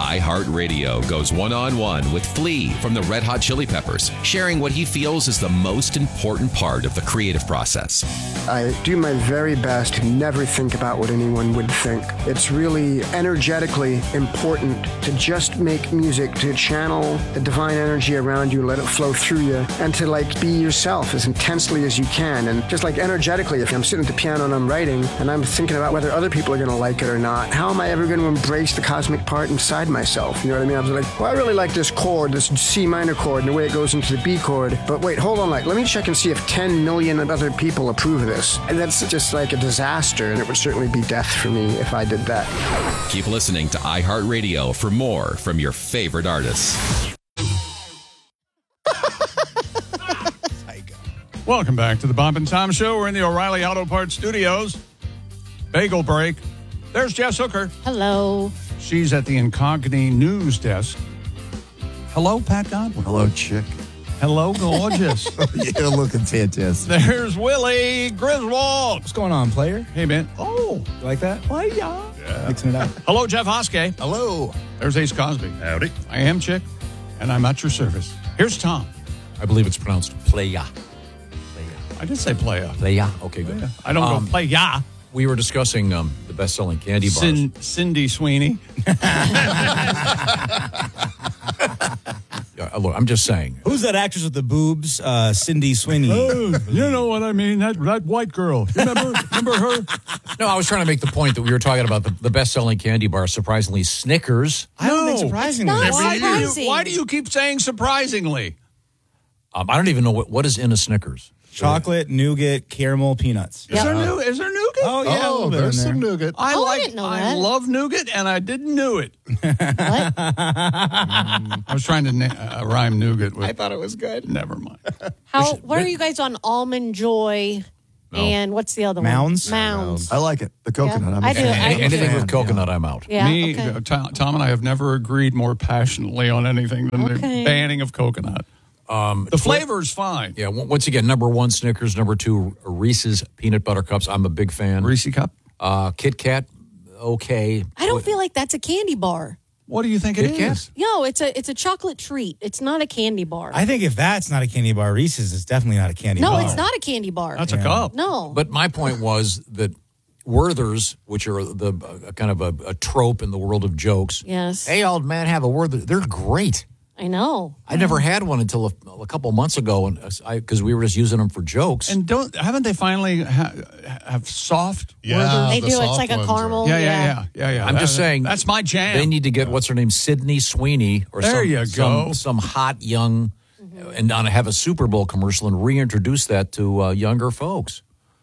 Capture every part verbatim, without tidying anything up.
iHeartRadio goes one-on-one with Flea from the Red Hot Chili Peppers, sharing what he feels is the most important part of the creative process. I do my very best to never think about what anyone would think. It's really energetically important to just make music, to channel the divine energy around you, let it flow through you, and to like be yourself as intensely as you can. And just like energetically, if I'm sitting at the piano and I'm writing and I'm thinking about whether other people are going to like it or not, how am I ever going to embrace the cosmic part inside myself? You know what I mean? I was like, well, I really like this chord, this C minor chord, and the way it goes into the B chord. But wait, hold on, like, let me check and see if ten million other people approve of this. And that's just like a disaster, and it would certainly be death for me if I did that. Keep listening to iHeartRadio for more from your favorite artists. Welcome back to the Bob and Tom Show. We're in the O'Reilly Auto Parts Studios. Bagel break. There's Jess Hooker. Hello. She's at the Incogni news desk. Hello, Pat Godwin. Hello, chick. Hello, gorgeous. You're looking fantastic. There's Willie Griswold. What's going on, player? Hey, man. Oh, You like that? play ya. Yeah. Mixing it up. Hello, Jeff Hoskey. Hello. There's Ace Cosby. Howdy. I am Chick, and I'm at your service. Here's Tom. I believe it's pronounced playa. I did say play ya. Playa. Okay, good. I don't Um, go play ya. We were discussing um, the best-selling candy bars. Cin- Cindy Sweeney. Yeah, look, I'm just saying. Who's that actress with the boobs? Uh, Cindy Sweeney. Oh, you know what I mean? That that white girl. You remember? remember her? No, I was trying to make the point that we were talking about the, the best-selling candy bar, surprisingly, Snickers. I don't think No. surprisingly. It's not Why do, you, surprising. why do you keep saying surprisingly? Um, I don't even know what, what is in a Snickers. Chocolate, nougat, caramel, peanuts. Is there new? Is there nougat? Oh, yeah. a Oh, little bit there's in there. some nougat. I Oh, I like. didn't know I that. love nougat, and I didn't know it. What? I was trying to na- uh, rhyme nougat with. I thought it was good. Never mind. How? What are you guys on? Almond Joy, and what's the other Mounds? one? Mounds. I like it. The coconut. Yeah, I'm I a do. fan. I do. Anything fan, with coconut, I'm out. Yeah. Me, okay. uh, Tom, Tom and I have never agreed more passionately on anything than the Okay. banning of coconut. Um, The flavor's fine. Yeah, w- once again, number one, Snickers. Number two, Reese's Peanut Butter Cups. I'm a big fan. Reese cup. Uh, Kit Kat, okay. I don't feel like that's a candy bar. What do you think it Kit Kat? is? No, it's a it's a chocolate treat. It's not a candy bar. I think if that's not a candy bar, Reese's is definitely not a candy no, bar. it's not a candy bar. That's a cup. No. But my point was that Werther's, which are the uh, kind of a, a trope in the world of jokes. Yes. Hey, old man, have a Werther. They're great. I know. I never had one until a, a couple months ago, and because we were just using them for jokes. And don't haven't they finally ha- have soft? Yeah. Werther's? They the do. It's soft like a ones caramel. are- Yeah, yeah, yeah, yeah, yeah. I'm just That- saying that's my jam. They need to get what's her name, Sydney Sweeney, or There some, you some go. some hot young, and on have a Super Bowl commercial and reintroduce that to uh, younger folks.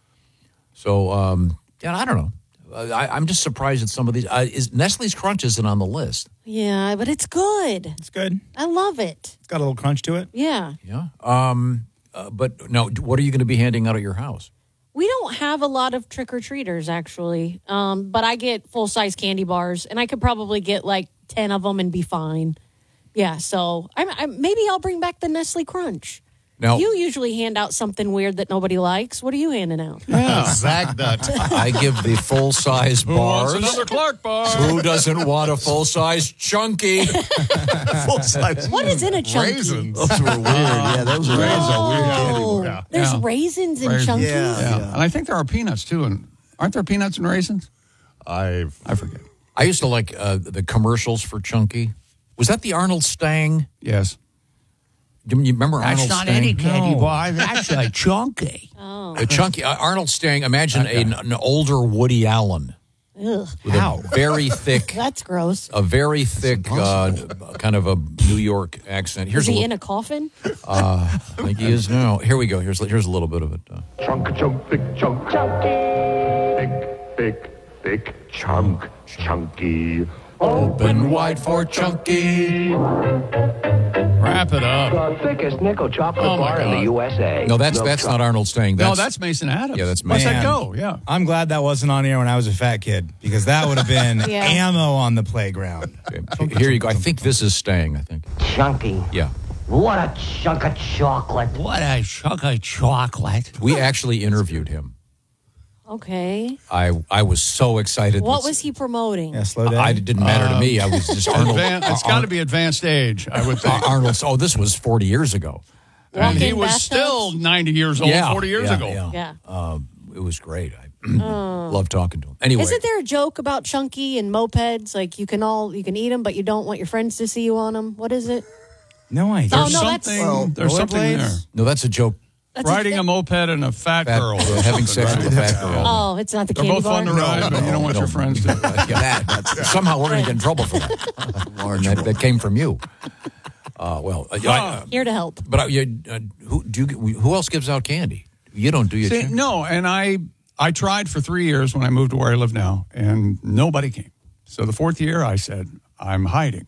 So, um, yeah, I don't know. Uh, I, I'm just surprised at some of these. Uh, is Nestle's Crunch isn't on the list? Yeah, but it's good. It's good. I love it. It's got a little crunch to it. Yeah. Yeah. Um. Uh, but no, what are you going to be handing out at your house? We don't have a lot of trick or treaters actually, um, but I get full size candy bars, and I could probably get like ten of them and be fine. Yeah, so I'm, I'm maybe I'll bring back the Nestle Crunch. Now, You usually hand out something weird that nobody likes. What are you handing out? Zag nut. I give the full size Who wants bars. another Clark bar? Who doesn't want a full size chunky? Full size. What is in a chunky? Raisins. Those were weird. Yeah, those were Raisins are weird Oh, candy. Yeah. there's Yeah. raisins in Raisins. chunkies. Yeah. Yeah. and I think there are peanuts too. And aren't there peanuts and raisins? I've I forget. I used to like uh, the commercials for Chunky. Was that the Arnold Stang? Yes. Do you remember Arnold Stang? candy bar. That's a chunky. Oh. A chunky uh, Arnold Stang. Imagine a, an older Woody Allen Ugh, with a very thick, that's gross. a very thick, uh, kind of a New York accent. Here's Is a he li- in a coffin? uh, I think he is now. Here we go. Here's here's a little bit of it. Uh, Chunk, chunk, big chunk. Chunky. Big, big, big chunk. Chunky. Open wide for Chunky. Wrap it up. The thickest nickel chocolate Oh, my bar in the God. U S A. No, that's Milk that's chocolate. not Arnold Stang. No, That's, that's Mason Adams. Yeah, that's What's Man. that go? Yeah. I'm glad that wasn't on air when I was a fat kid because that would have been Yeah. ammo on the playground. okay. Here you go. I think this is Stang. I think. Chunky. Yeah. What a chunk of chocolate. What a chunk of chocolate. We actually interviewed him. Okay. I I was so excited. What that- was he promoting? Yeah, slow down. I, it didn't matter to me. I was just Arnold. Advan- it's got to be advanced age, I would think. Arnold. Oh, this was forty years ago. And he Walk-in was bathtubs? still ninety years old Yeah, forty years yeah, ago. yeah. Yeah. Um, it was great. I love talking to him. Anyway, Isn't there a joke about Chunky and mopeds? Like you can all you can eat them, but you don't want your friends to see you on them. What is it? No idea. Oh, There's no, that's- something, Well, there's something there. rollerblades? no, that's a joke. That's Riding a moped and a fat, Fat- girl. uh, having sex with a fat girl. Oh, it's not the They're candy both bar. fun to ride, but you don't want no. your friends to. Yeah, that, somehow we're going to get in trouble for that. Lauren, that, that came from you. Uh, well, uh, I, Here to help. but uh, you, uh, who do you, who else gives out candy? You don't, do you? See, Jim? no, and I I tried for three years when I moved to where I live now, and nobody came. So the fourth year, I said, I'm hiding.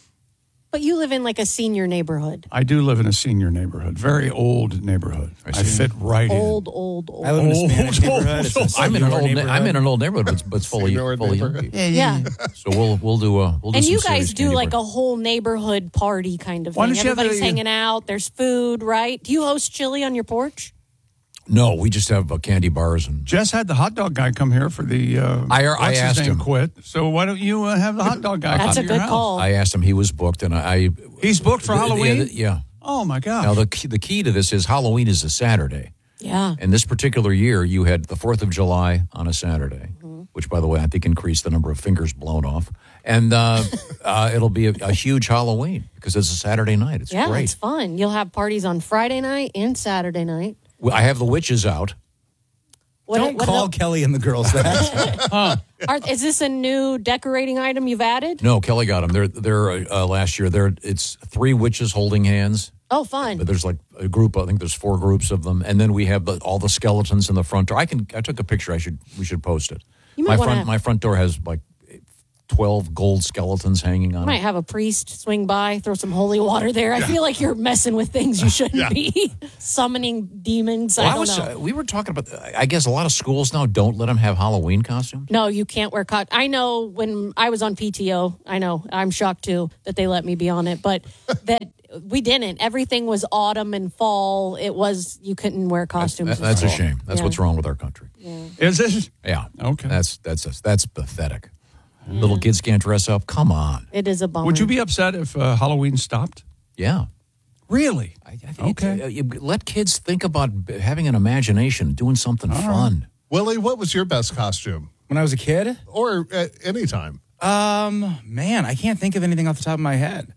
But you live in like a senior neighborhood. I do live in a senior neighborhood, very old neighborhood. I, fit right Old, old, old. I live in a Old, Spanish old, neighborhood. It's a old. I'm in an senior old. Na- neighborhood. I'm in an old neighborhood, but, but it's full of, Senior full of young neighborhood. people. yeah. So we'll we'll do a we'll do And some you serious guys do candy like bar. a whole neighborhood party kind of Why thing. don't you have Everybody's the- hanging out. There's food, right? Do you host chili on your porch? No, we just have uh, candy bars and. Jess had the hot dog guy come here for the. Uh, I- I what's his asked name him. Quit. So why don't you uh, have the hot dog guy? That's come a to your good house? call. I asked him. He was booked, and I. He's booked for the- Halloween? Yeah. the- yeah. Oh my gosh! Now the key, the key to this is Halloween is a Saturday. Yeah. And this particular year, you had the fourth of July on a Saturday, Mm-hmm. which, by the way, I think increased the number of fingers blown off. And uh, uh, it'll be a, a huge Halloween because it's a Saturday night. It's yeah, great. it's fun. You'll have parties on Friday night and Saturday night. Well, I have the witches out. What, Don't what call el- Kelly and the girls that. are, is this a new decorating item you've added? No, Kelly got them. They're, they're uh, last year, they're, it's three witches holding hands. Oh, fun. But there's like a group. I think there's four groups of them, and then we have the, all the skeletons in the front door. I can. I took a picture. I should. We should post it. You might my wanna- front. My front door has like twelve gold skeletons hanging on Might it. have a priest swing by, throw some holy water there. I feel like you're messing with things you shouldn't be. Summoning demons. Well, I I don't was. know. Uh, we were talking about. I guess a lot of schools now don't let them have Halloween costumes. No, you can't wear cotton. I know when I was on P T O, I know, I'm shocked too that they let me be on it, but that we didn't. Everything was autumn and fall. It was, you couldn't wear costumes. That- in that's a fall. shame. That's Yeah. what's wrong with our country. Is it? Yeah. Okay. That's that's that's pathetic. Little kids can't dress up. Come on. It is a bummer. Would you be upset if uh, Halloween stopped? Yeah. Really? I, I think Okay. uh, you let kids think about b- having an imagination, doing something fun. Willie, what was your best costume? When I was a kid, Or at any time? um, man, I can't think of anything off the top of my head.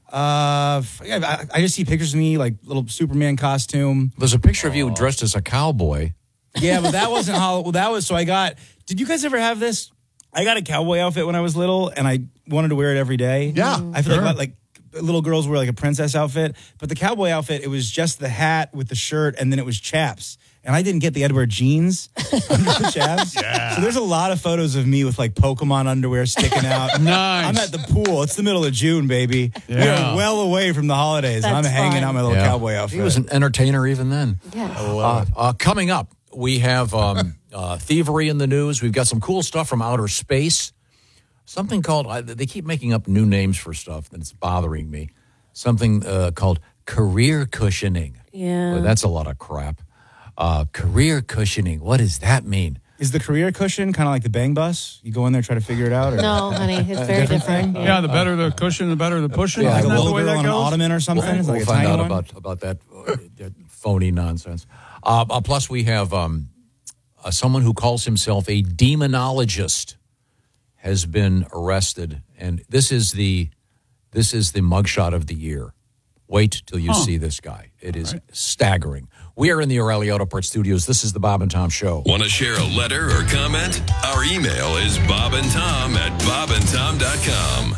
Uh, f- yeah, I, I just see pictures of me like little Superman costume. There's a picture of you dressed as a cowboy. Yeah, but that wasn't how. Well, that was so I got. Did you guys ever have this? I got a cowboy outfit when I was little, and I wanted to wear it every day. Yeah, I feel sure. like like little girls wear like a princess outfit, but the cowboy outfit it was just the hat with the shirt, and then it was chaps. And I didn't get the Edward jeans under the chaps. Yeah. So there's a lot of photos of me with like Pokemon underwear sticking out. Nice. I'm at the pool. It's the middle of June, baby. We Yeah. are well away from the holidays. and I'm That's hanging fun. out my little Yeah. cowboy outfit. He was an entertainer even then. Yeah. Uh, uh, coming up, we have um, uh, thievery in the news. We've got some cool stuff from outer space. Something called, uh, they keep making up new names for stuff, and it's bothering me. Something uh, called career cushioning. Yeah. Well, that's a lot of crap. Uh, career cushioning, what does that mean? Is the career cushion kind of like the bang bus? You go in there, try to figure it out? Or? No, honey, it's very different different. thing? Yeah, the better the cushion, the better the pushing. Yeah, like a Isn't that the little way girl that on an goes? ottoman or something? We'll, It's like we'll a find tiny out one? about, about that, uh, that phony nonsense. Uh, uh, plus, we have um, uh, someone who calls himself a demonologist has been arrested, and this is the this is the mugshot of the year. Wait till you see this guy. It is staggering. We are in the O'Reilly Auto Parts Studios. This is the Bob and Tom Show. Want to share a letter or comment? Our email is bobandtom at bobandtom dot com.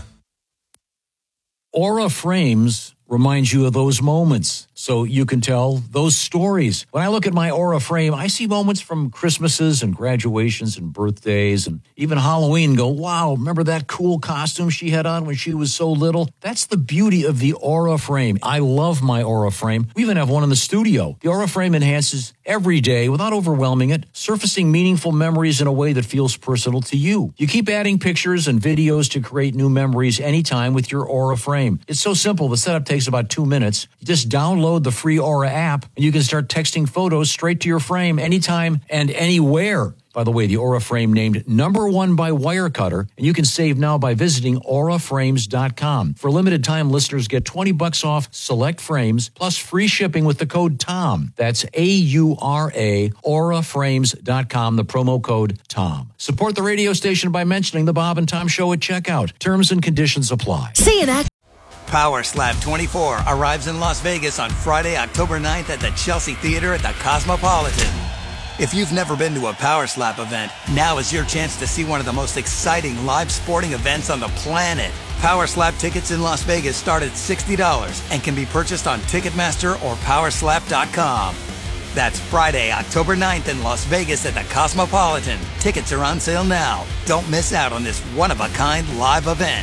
Aura frames remind you of those moments so you can tell those stories. When I look at my Aura frame, I see moments from Christmases and graduations and birthdays and even Halloween and go, wow, remember that cool costume she had on when she was so little? That's the beauty of the Aura frame. I love my Aura frame. We even have one in the studio. The Aura frame enhances every day without overwhelming it, surfacing meaningful memories in a way that feels personal to you. You keep adding pictures and videos to create new memories anytime with your Aura frame. It's so simple. The setup takes about two minutes. You just download the free Aura app and you can start texting photos straight to your frame anytime and anywhere. By the way, the Aura frame named number one by Wirecutter, and you can save now by visiting aura frames dot com. For limited time, listeners get twenty bucks off select frames plus free shipping with the code TOM. That's A U R A, aura frames dot com, the promo code TOM. Support the radio station by mentioning the Bob and Tom Show at checkout. Terms and conditions apply. See you next. Power Slap twenty-four arrives in Las Vegas on Friday, October ninth at the Chelsea Theater at the Cosmopolitan. If you've never been to a Power Slap event, now is your chance to see one of the most exciting live sporting events on the planet. Power Slap tickets in Las Vegas start at sixty dollars and can be purchased on Ticketmaster or power slap dot com. That's Friday, October ninth in Las Vegas at the Cosmopolitan. Tickets are on sale now. Don't miss out on this one-of-a-kind live event.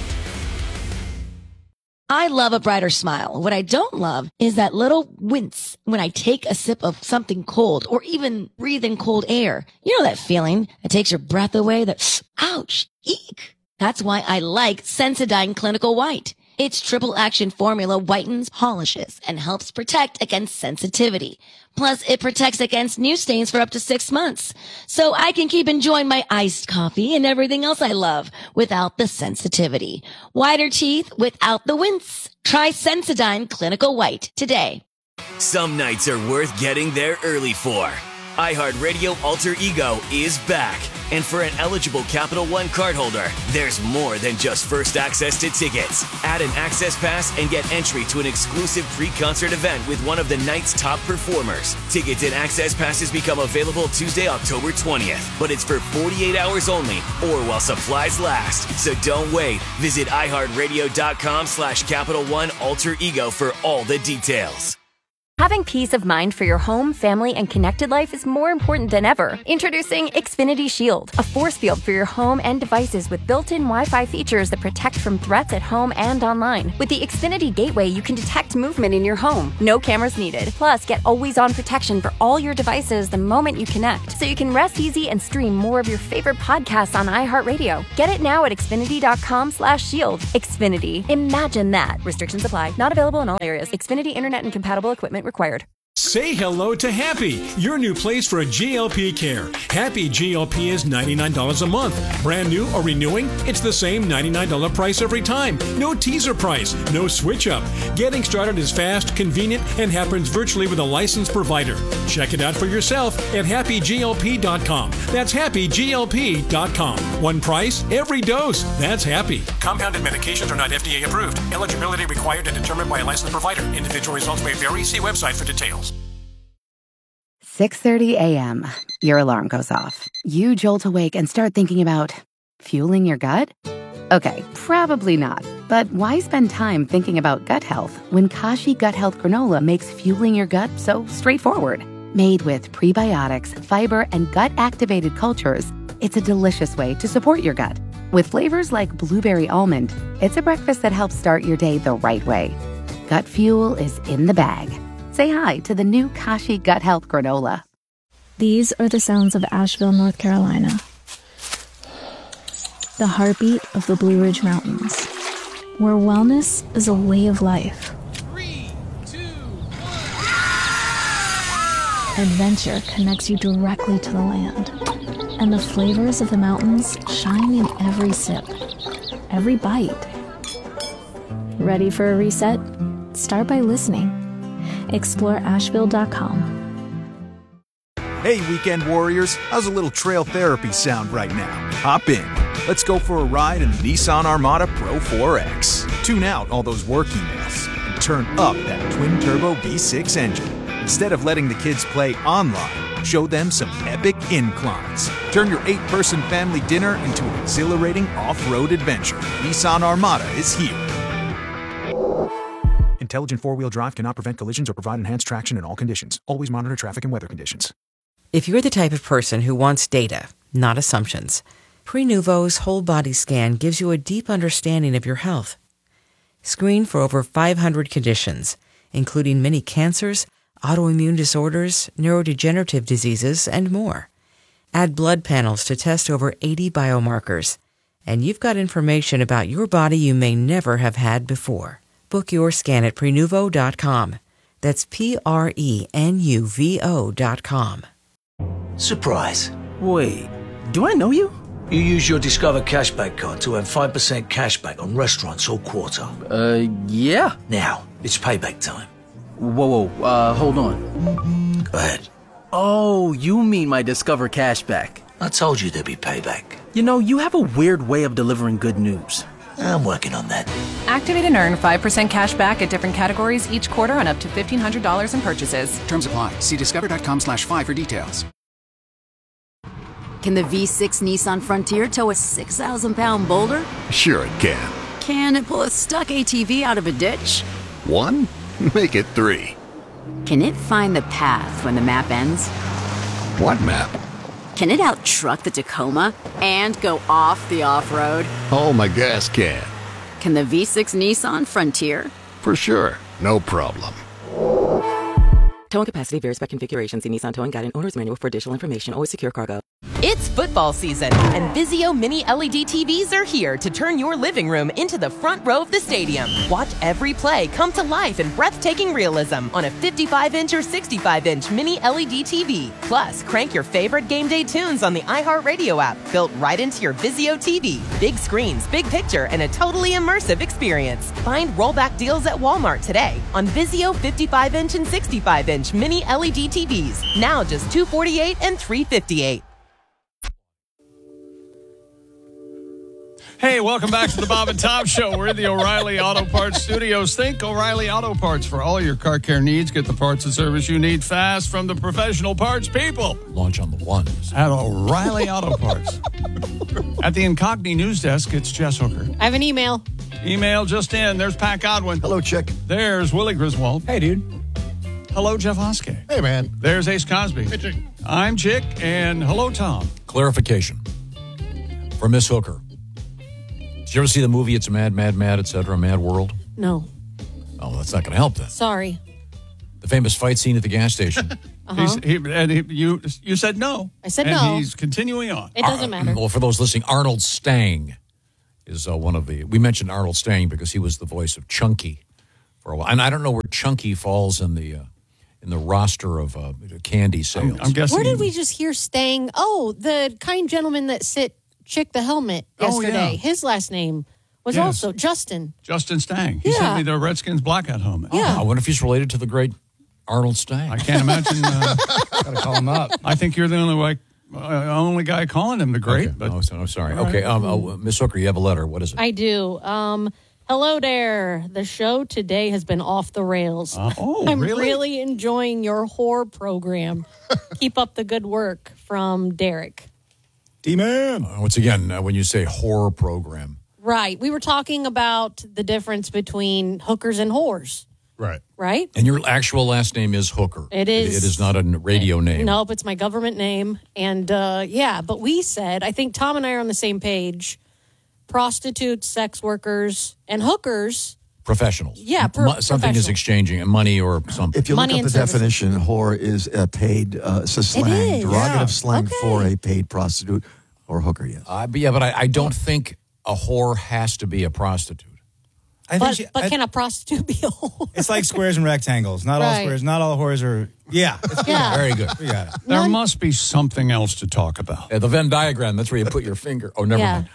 I love a brighter smile. What I don't love is that little wince when I take a sip of something cold or even breathe in cold air. You know that feeling that takes your breath away, that ouch, eek. That's why I like Sensodyne Clinical White. Its triple action formula whitens, polishes, and helps protect against sensitivity. Plus, it protects against new stains for up to six months. So I can keep enjoying my iced coffee and everything else I love without the sensitivity. Whiter teeth without the wince. Try Sensodyne Clinical White today. Some nights are worth getting there early for. iHeartRadio Alter Ego is back. And for an eligible Capital One cardholder, there's more than just first access to tickets. Add an access pass and get entry to an exclusive pre-concert event with one of the night's top performers. Tickets and access passes become available Tuesday, October twentieth, but it's for forty-eight hours only or while supplies last. So don't wait. Visit iHeartRadio.com slash Capital One Alter Ego for all the details. Having peace of mind for your home, family, and connected life is more important than ever. Introducing Xfinity Shield, a force field for your home and devices with built-in Wi-Fi features that protect from threats at home and online. With the Xfinity Gateway, you can detect movement in your home. No cameras needed. Plus, get always-on protection for all your devices the moment you connect, so you can rest easy and stream more of your favorite podcasts on iHeartRadio. Get it now at Xfinity.com slash shield. Xfinity. Imagine that. Restrictions apply. Not available in all areas. Xfinity Internet and compatible equipment required. Say hello to Happy, your new place for G L P care. Happy G L P is ninety-nine dollars a month. Brand new or renewing, it's the same ninety-nine dollars price every time. No teaser price, no switch up. Getting started is fast, convenient, and happens virtually with a licensed provider. Check it out for yourself at happy G L P dot com. That's happy G L P dot com. One price, every dose. That's Happy. Compounded medications are not F D A approved. Eligibility required and determined by a licensed provider. Individual results may vary. See website for details. six thirty a.m. Your alarm goes off. You jolt awake and start thinking about fueling your gut? Okay, probably not. But why spend time thinking about gut health when Kashi Gut Health Granola makes fueling your gut so straightforward? Made with prebiotics, fiber, and gut-activated cultures, it's a delicious way to support your gut. With flavors like blueberry almond, it's a breakfast that helps start your day the right way. Gut fuel is in the bag. Say hi to the new Kashi Gut Health Granola. These are the sounds of Asheville, North Carolina. The heartbeat of the Blue Ridge Mountains, where wellness is a way of life. Three, two, one. Adventure connects you directly to the land, and the flavors of the mountains shine in every sip, every bite. Ready for a reset? Start by listening. Explore Asheville dot com. Hey, weekend warriors, how's a little trail therapy sound right now? Hop in. Let's go for a ride in the Nissan Armada Pro four X. Tune out all those work emails and turn up that twin-turbo V six engine. Instead of letting the kids play online, show them some epic inclines. Turn your eight-person family dinner into an exhilarating off-road adventure. Nissan Armada is here. Intelligent four-wheel drive cannot prevent collisions or provide enhanced traction in all conditions. Always monitor traffic and weather conditions. If you're the type of person who wants data, not assumptions, Prenuvo's whole body scan gives you a deep understanding of your health. Screen for over five hundred conditions, including many cancers, autoimmune disorders, neurodegenerative diseases, and more. Add blood panels to test over eighty biomarkers, and you've got information about your body you may never have had before. Book your scan at Prenuvo dot com. That's P R E N U V O dot com. Surprise. Wait, Do I know you? You use your Discover Cashback card to earn five percent cashback on restaurants all quarter. Uh, yeah. Now, it's payback time. Whoa, whoa, uh, hold on. Go ahead. Oh, you mean my Discover Cashback. I told you there'd be payback. You know, you have a weird way of delivering good news. I'm working on that. Activate and earn five percent cash back at different categories each quarter on up to fifteen hundred dollars in purchases. Terms apply. See discover.com slash five for details. Can the V six Nissan Frontier tow a six thousand pound boulder? Sure it can. Can it pull a stuck A T V out of a ditch? One? Make it three. Can it find the path when the map ends? What map? Can it out-truck the Tacoma and go off the off-road? Oh, my gas can. Can the V six Nissan Frontier? For sure. No problem. Towing capacity varies by configuration. See Nissan Towing Guide and Owner's Manual for additional information. Always secure cargo. It's football season, and Vizio Mini L E D T Vs are here to turn your living room into the front row of the stadium. Watch every play come to life in breathtaking realism on a fifty-five inch or sixty-five inch Mini L E D T V. Plus, crank your favorite game day tunes on the iHeartRadio app, built right into your Vizio T V. Big screens, big picture, and a totally immersive experience. Find rollback deals at Walmart today on Vizio fifty-five inch and sixty-five inch Mini L E D T Vs. Now just two hundred forty-eight dollars and three hundred fifty-eight dollars. Hey, welcome back to the Bob and Tom Show. We're in the O'Reilly Auto Parts Studios. Think O'Reilly Auto Parts for all your car care needs. Get the parts and service you need fast from the professional parts people. Launch on the ones. At O'Reilly Auto Parts. At the Incogni News Desk, it's Jess Hooker. I have an email. Email just in. There's Pat Godwin. Hello, Chick. There's Willie Griswold. Hey, dude. Hello, Jeff Hoske. Hey, man. There's Ace Cosby. Hey, Chick. I'm Chick, and hello, Tom. Clarification for Miss Hooker. Did you ever see the movie It's a Mad, Mad, Mad, et cetera, Mad World? No. Oh, that's not going to help then. Sorry. The famous fight scene at the gas station. Uh-huh. He's, he, and he, you, you said no. I said and no. he's continuing on. It doesn't matter. Well, for those listening, Arnold Stang is uh, one of the... We mentioned Arnold Stang because he was the voice of Chunky for a while. And I don't know where Chunky falls in the... Uh, in the roster of uh, candy sales. I'm, I'm guessing. Where did we just hear Stang? Oh, the kind gentleman that sit Chick the helmet yesterday. Oh, yeah. His last name was Yes. also Justin. Justin Stang. He Yeah. sent me the Redskins blackout helmet. Yeah. Oh, I wonder if he's related to the great Arnold Stang. I can't imagine. Uh, Gotta call him up. I think you're the only like, uh, only guy calling him the great. Okay. But Oh, so- I'm sorry. All right. Okay, um, uh, Miss Hooker, you have a letter. What is it? I do. Um, hello there. The show today has been off the rails. Uh, oh, I'm really? really enjoying your horror program. Keep up the good work, from Derek. D-Man. Uh, once again, uh, when you say horror program, Right. We were talking about the difference between hookers and whores, Right. right? and your actual last name is Hooker. It is. It is not a n- radio name. Nope, it's my government name. And uh, yeah, but we said, I think Tom and I are on the same page. Prostitutes, sex workers, and hookers. Professionals. Yeah, pro- Mo- something is professional. exchanging, money or something. If you Money look up and the services. definition, whore is a paid, uh, it's a slang, is. derogative Yeah. slang Okay. for a paid prostitute or hooker, yes. Uh, but yeah, but I, I don't think a whore has to be a prostitute. I think But, she, but I- can a prostitute be a whore? it's like squares and rectangles. Not all Right. squares, not all whores are. Yeah. It's- Yeah. Very good. We got it. there None- must be something else to talk about. Yeah, the Venn diagram, that's where you put your finger. Oh, never Yeah. mind.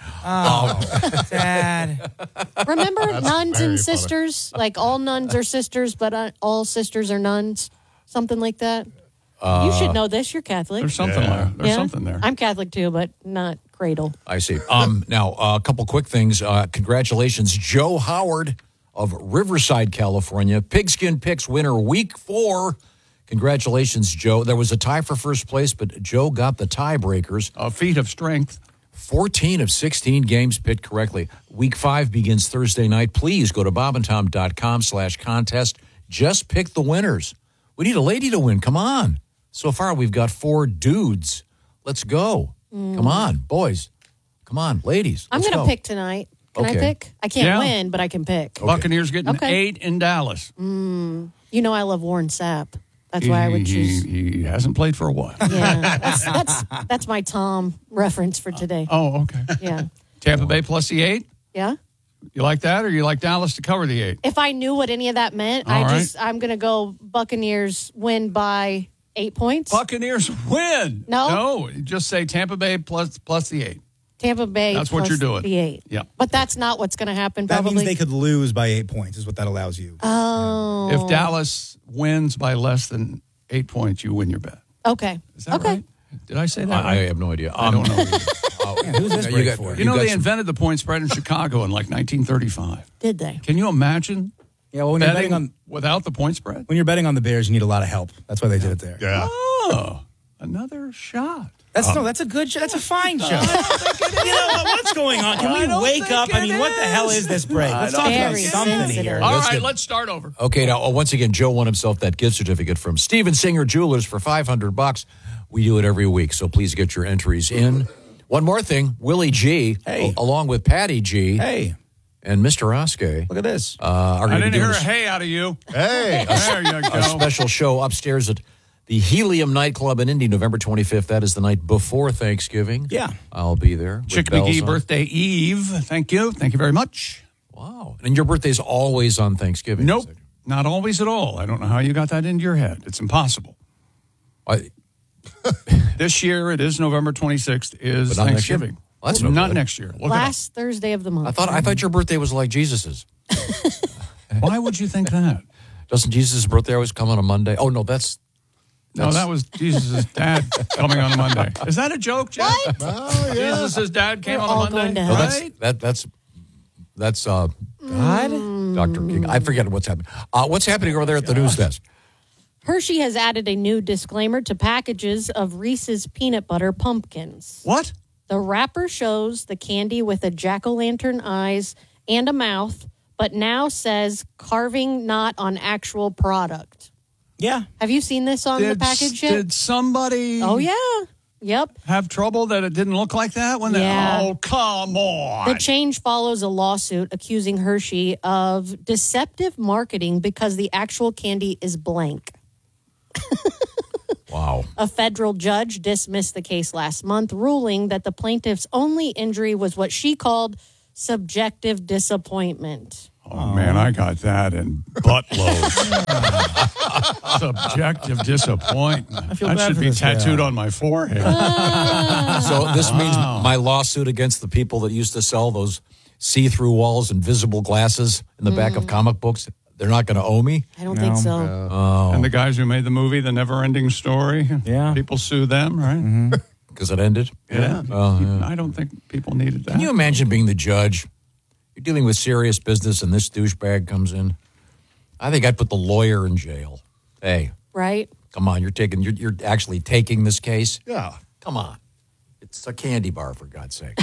Oh, Dad. Remember That's nuns very and funny. sisters? Like all nuns are sisters, but uh, all sisters are nuns? Something like that? Uh, you should know this. You're Catholic. There's something Yeah. there. There's Yeah? something there. I'm Catholic too, but not cradle. I see. Um, now, uh, a couple quick things. Uh, congratulations, Joe Howard of Riverside, California. Pigskin Picks winner week four. Congratulations, Joe. There was a tie for first place, but Joe got the tiebreakers. A feat of strength. fourteen of sixteen games picked correctly. Week five begins Thursday night. Please go to bobandtom.com slash contest. Just pick the winners. We need a lady to win. Come on. So far, we've got four dudes. Let's go. Come on, boys. Come on, ladies. I'm Let's going to go. pick tonight. Can Okay. I pick? I can't Yeah. win, but I can pick. Buccaneers getting Okay. eight in Dallas. You know I love Warren Sapp. That's why I would He- choose. He, he hasn't played for a while. Yeah, that's, that's that's my Tom reference for today. Oh, okay. Yeah, Tampa Bay plus the eight. yeah. You like that, or you like Dallas to cover the eight? If I knew what any of that meant, All I right. just I'm gonna go Buccaneers win by Eight points. Buccaneers win. No. No. Just say Tampa Bay plus plus the eight. Tampa Bay. That's what plus you're doing. The eight. Yeah. But that's not what's going to happen. That Probably. means they could lose by eight points, is what that allows you. Oh. If Dallas wins by less than eight points, you win your bet. Okay. Is that okay. right? Did I say that? I, I right? have no idea. I don't know. Yeah, who's this you break got- for? You know, got they some- invented the point spread in Chicago in like nineteen thirty-five. Did they? Can you imagine Yeah, well, when you're betting betting on without the point spread? when you're betting on the Bears, you need a lot of help. That's why they did it there. Yeah. Oh, another shot. That's Um, no, that's a good show. That's a fine show. You know what? What's going on? Can I we don't wake think up? I it mean, what the hell is. is this break? Let's I talk don't about think it something is. here. All Let's right, get- let's start over. Okay, now uh, once again, Joe won himself that gift certificate from Steven Singer Jewelers for five hundred bucks. We do it every week, so please get your entries in. One more thing, Willie G, Hey. a- along with Patty G, Hey, and Mister Oskey, look at this. uh, are I going to didn't be hear doing a hey out of you. Hey. There you a go. special show upstairs at the Helium Nightclub in Indy, November twenty-fifth. That is the night before Thanksgiving. Yeah. I'll be there. with Chick bells McGee on. birthday eve. Thank you. Thank you very much. Wow. And your birthday's always on Thanksgiving. Nope, not always at all. I don't know how you got that into your head. It's impossible. I, This year it is November twenty-sixth is But not next year? Thanksgiving. Well, that's no not good. next year. Look Last Thursday of the month. I thought I thought your birthday was like Jesus's. it up. Why would you think that? Doesn't Jesus' birthday always come on a Monday? Oh no, that's No, that was Jesus' dad coming on a Monday. Is that a joke, Jeff? What? Oh, yeah. Jesus' dad came We're on all a Monday? going to no, hell. that's that that's that's uh God? Doctor King. I forget what's happening. Uh, what's happening over there at the news desk? Hershey has added a new disclaimer to packages of Reese's peanut butter pumpkins. What? The wrapper shows the candy with a jack-o'-lantern eyes and a mouth, but now says carving not on actual product. Yeah. Have you seen this on Did, the package yet? did somebody Oh, yeah. Yep. have trouble that it didn't look like that? When Yeah. they, oh, come on. The change follows a lawsuit accusing Hershey of deceptive marketing because the actual candy is blank. Wow. A federal judge dismissed the case last month, ruling that the plaintiff's only injury was what she called subjective disappointment. Oh, man, I got that in buttloads. Subjective disappointment. I feel that bad should for be this guy. tattooed on my forehead. So this means my lawsuit against the people that used to sell those see-through walls and visible glasses in the back of comic books, they're not going to owe me? I don't think so. Oh. And the guys who made the movie, The Never-Ending Story, Yeah. people sue them, right? Because it ended? Yeah. Oh, yeah. I don't think people needed that. Can you imagine being the judge? You're dealing with serious business and this douchebag comes in. I think I'd put the lawyer in jail. Hey, Right? come on, you're taking you're, you're actually taking this case? Yeah. Come on. It's a candy bar, for God's sake.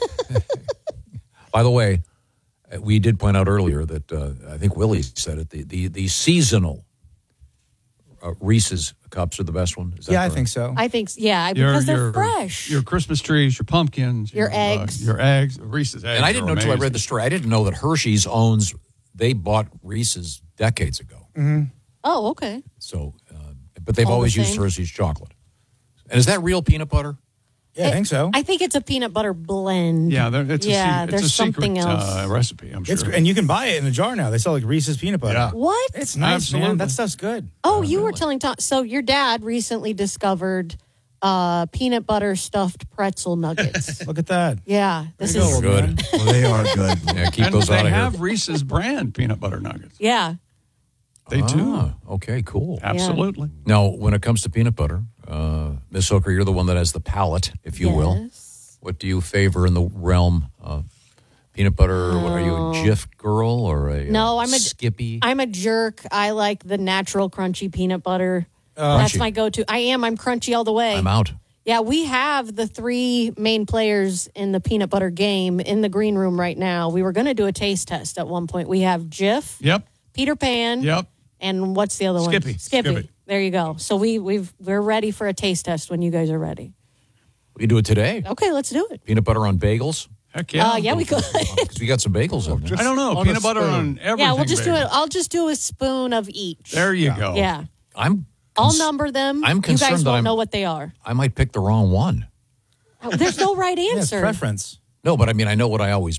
By the way, uh, we did point out earlier that uh, I think Willie said it, the, the, the seasonal uh, Reese's cups are the best one. Is that Yeah, I correct? think so. I think, yeah, Your- because they're your- fresh. Your Christmas trees, your pumpkins, Your uh, eggs. your eggs, Reese's eggs. And I didn't know are until I read amazing. the story. I didn't know that Hershey's owns, they bought Reese's decades ago. Oh, okay. So, uh, but they've All the always used same? Hershey's chocolate. And is that real peanut butter? Yeah, I think so. I think it's a peanut butter blend. Yeah, there, it's yeah, a, se- there's it's a something secret else. uh, recipe, I'm sure. It's and you can buy it in a jar now. They sell like Reese's peanut butter. Yeah. What? It's nice, Absolutely. man. That stuff's good. Oh, you were telling Tom. So your dad recently discovered uh, peanut butter stuffed pretzel nuggets. Look at that. Yeah, this There you is go, man. Good. Well, they are good. Yeah, keep and those they out of have here. Reese's brand peanut butter nuggets. yeah. They do. Ah, okay, cool. Absolutely. Now, when it comes to peanut butter, uh, Miss Hooker, you're the one that has the palate, if you will. Yes. What do you favor in the realm of peanut butter? What are you, a Jif girl or a No, uh, I'm a Skippy? I'm a jerk. I like the natural crunchy peanut butter. Uh, That's Crunchy. my go-to. I am. I'm crunchy all the way. I'm out. Yeah, we have the three main players in the peanut butter game in the green room right now. We were going to do a taste test at one point. We have Jif, Yep. Peter Pan, Yep. and what's the other Skippy. one? Skippy. Skippy. There you go. So we we've we're ready for a taste test when you guys are ready. We can do it today. Okay, let's do it. Peanut butter on bagels? Heck yeah. Uh, yeah, we could. Because we got some bagels in there. I don't know. on Peanut a butter spoon. on everything. Yeah, we'll just do bagel. it. I'll just do a spoon of each. There you go. Yeah. I'm. I'll cons- number them. I'm You concerned guys that won't I'm- know what they are. I might pick the wrong one. Oh, there's no right Yeah, it's answer. preference. No, but I mean, I know what I always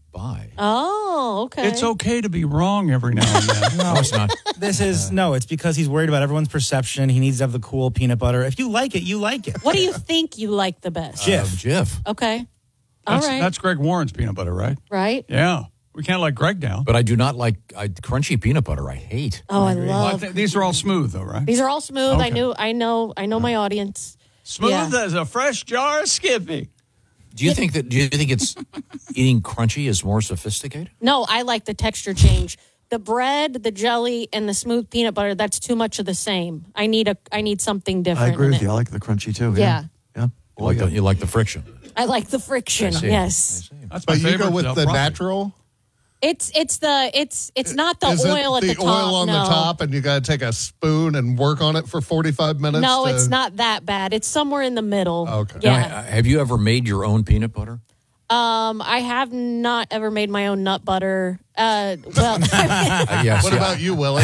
buy. Oh, okay. It's okay to be wrong every now and then. No, it's not. This is no. It's because he's worried about everyone's perception. He needs to have the cool peanut butter. If you like it, you like it. What do you think you like the best? Jif. Uh, Jif. Okay. All That's, right. that's Greg Warren's peanut butter, right? Right? Yeah. We can't let Greg down. But I do not like I, crunchy peanut butter. I hate. Oh, I Well, I love. think these are all smooth, though, right? These are all smooth. I Okay. knew. I know. I know my audience. Smooth Yeah. as a fresh jar of Skippy. Do you think that? Do you think it's eating crunchy is more sophisticated? No, I like the texture change. The bread, the jelly, and the smooth peanut butter. That's too much of the same. I need a. I need something I different. agree in with it. you. I like the crunchy too. Yeah. Yeah. You like, the, you like the friction. I like the friction. I see. Yes. That's my But you favorite. go with uh, the broccoli. natural? It's it's the it's it's not the Is oil it at the, the top. oil on no. the top and you got to take a spoon and work on it for forty-five minutes? No, to- it's not that bad. It's somewhere in the middle. Okay. Now, Yeah. uh, have you ever made your own peanut butter? Um, I have not ever made my own nut butter. Uh, well, Uh, yes, What yeah. about you, Willie?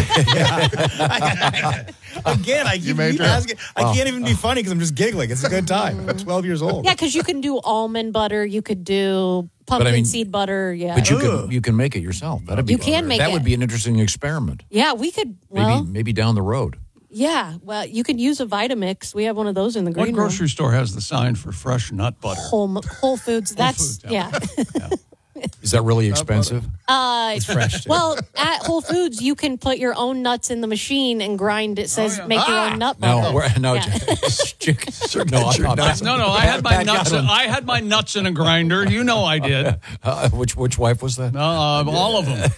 Again, I keep made keep your- asking. I Wow. can't even be funny because I'm just giggling. It's a good time. I'm twelve years old. yeah, because you can do almond butter. You could do pumpkin mean- seed butter. Yeah. But you can you can make it yourself. That'd be You can make that it. would be an interesting experiment. yeah, we could. Maybe Well, maybe down the road. yeah. Well, you could use a Vitamix. We have one of those in the What green room. grocery store has the sign for fresh nut butter? Whole, Whole Foods. That's Foods, yeah. yeah. Is that really expensive? Uh, It's fresh, too. Well, at Whole Foods, you can put your own nuts in the machine and grind. It says make your own nut butter. No, we're, no, Yeah. chick- no, I'm not. No, no, I had my Pat nuts. Godwin. I had my nuts in a grinder. You know I did. Uh, which which wife was that? Uh, all of them.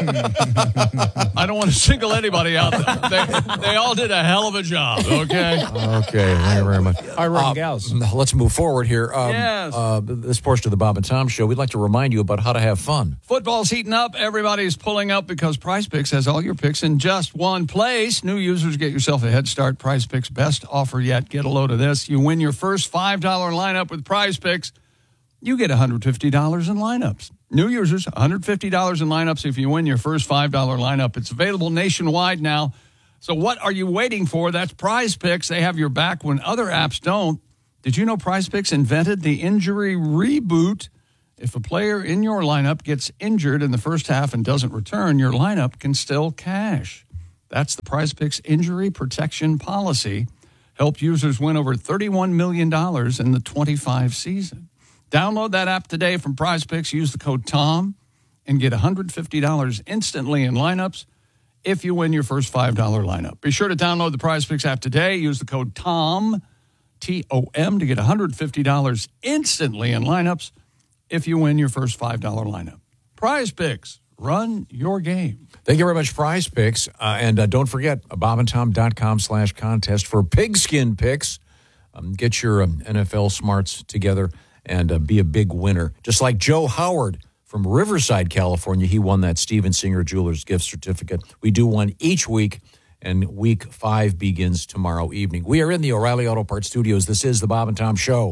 I don't want to single anybody out. They, they all did a hell of a job. Okay. Okay, thank you very much. Our wrong Uh, gals. Let's move forward here. Um, Yes. uh, this portion of the Bob and Tom Show, we'd like to remind you about how to have fun. Football's heating up. Everybody's pulling up because Prize Picks has all your picks in just one place. New users, get yourself a head start. Prize Picks, best offer yet. Get a load of this. You win your first five dollar lineup with Prize Picks. You get one hundred fifty dollars in lineups. New users, one hundred fifty dollars in lineups if you win your first five dollar lineup. It's available nationwide now. So what are you waiting for? That's Prize Picks. They have your back when other apps don't. Did you know Prize Picks invented the injury reboot? If a player in your lineup gets injured in the first half and doesn't return, your lineup can still cash. That's the Prize Picks injury protection policy. Helped users win over thirty-one million dollars in the twenty-five season. Download that app today from Prize Picks. Use the code TOM and get one hundred fifty dollars instantly in lineups if you win your first five dollar lineup. Be sure to download the Prize Picks app today. Use the code TOM, T O M, to get one hundred fifty dollars instantly in lineups if you win your first five dollar lineup. Prize Picks, run your game. Thank you very much, Prize Picks. Uh, and uh, don't forget, bobandtom.com slash contest for pigskin picks. Um, get your um, N F L smarts together and uh, be a big winner. Just like Joe Howard from Riverside, California. He won that Steven Singer Jewelers gift certificate. We do one each week, and week five begins tomorrow evening. We are in the O'Reilly Auto Parts Studios. This is the Bob and Tom Show.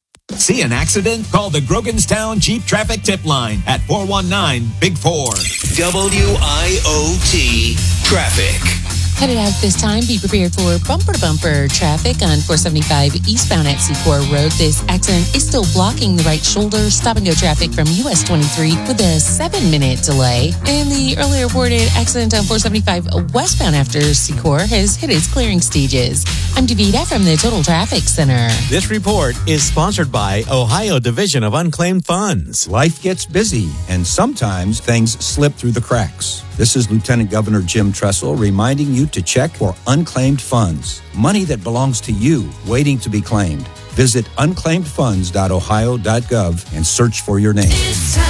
See an accident? Call the Groganstown Jeep Traffic Tip Line at four one nine, Big Four. W I O T Traffic. Headed out this time, be prepared for bumper-to-bumper traffic on four seventy-five eastbound at Secor Road. This accident is still blocking the right shoulder. Stop-and-go traffic from U S twenty-three with a seven-minute delay. And the earlier reported accident on four seventy-five westbound after Secor has hit its clearing stages. I'm Davida from the Total Traffic Center. This report is sponsored by Ohio Division of Unclaimed Funds. Life gets busy, and sometimes things slip through the cracks. This is Lieutenant Governor Jim Tressel reminding you to check for unclaimed funds, money that belongs to you, waiting to be claimed. Visit unclaimed funds dot ohio dot gov and search for your name.